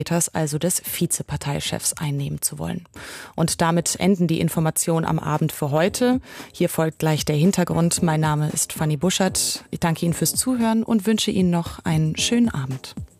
also des Vizeparteichefs, einnehmen zu wollen. Und damit enden die Informationen am Abend für heute. Hier folgt gleich der Hintergrund. Mein Name ist Fanny Buschert. Ich danke Ihnen fürs Zuhören und wünsche Ihnen noch einen schönen Abend.